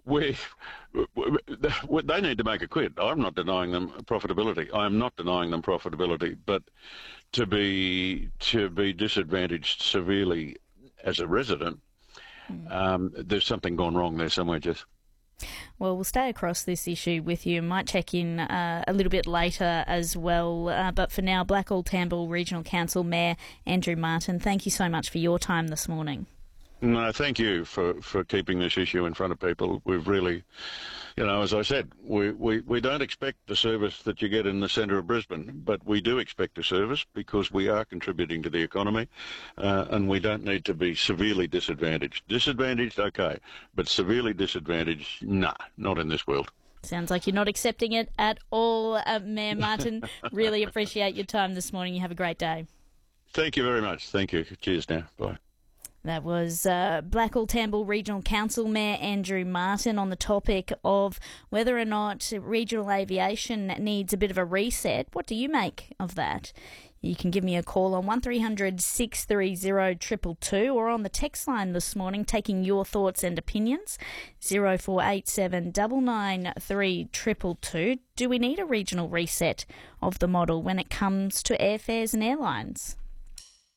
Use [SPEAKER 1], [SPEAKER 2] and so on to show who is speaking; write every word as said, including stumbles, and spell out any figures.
[SPEAKER 1] we, we, they need to make a quid. I'm not denying them profitability. I'm not denying them profitability, but to be to be disadvantaged severely as a resident, mm. um, there's something gone wrong there somewhere, Jess.
[SPEAKER 2] Well, we'll stay across this issue with you. Might check in uh, a little bit later as well. Uh, but for now, Blackall-Tambo Regional Council Mayor Andrew Martin, thank you so much for your time this morning.
[SPEAKER 1] No, thank you for, for keeping this issue in front of people. We've really, you know, as I said, we, we, we don't expect the service that you get in the centre of Brisbane, but we do expect a service because we are contributing to the economy, uh, and we don't need to be severely disadvantaged. Disadvantaged, okay, but severely disadvantaged, nah, not in this world.
[SPEAKER 2] Sounds like you're not accepting it at all, uh, Mayor Martin. Really appreciate your time this morning. You have a great day.
[SPEAKER 1] Thank you very much. Thank you. Cheers now. Bye.
[SPEAKER 2] That was uh, Blackall-Tambo Regional Council Mayor Andrew Martin on the topic of whether or not regional aviation needs a bit of a reset. What do you make of that? You can give me a call on one three hundred six three zero two two two or on the text line this morning taking your thoughts and opinions, zero four eight seven nine nine three two two two. Do we need a regional reset of the model when it comes to airfares and airlines?